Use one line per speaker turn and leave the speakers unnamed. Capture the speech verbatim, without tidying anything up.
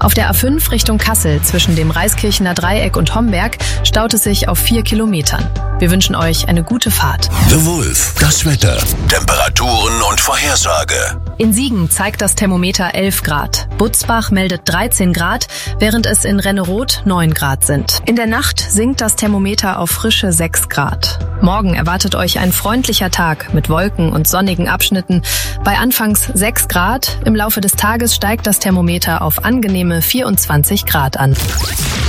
Auf der A fünf Richtung Kassel zwischen dem Reiskirchener Dreieck und Homberg staut es sich auf vier Kilometern. Wir wünschen euch eine gute Fahrt.
The Wolf, das Wetter, Temperaturen und Vorhersage.
In Siegen zeigt das Thermometer elf Grad. Butzbach meldet dreizehn Grad, während es in Renneroth neun Grad sind. In der Nacht sinkt das Thermometer auf frische sechs Grad. Morgen erwartet euch ein freundlicher Tag mit Wolken und sonnigen Abschnitten. Bei anfangs sechs Grad, im Laufe des Tages steigt das Thermometer auf angenehme vierundzwanzig Grad an.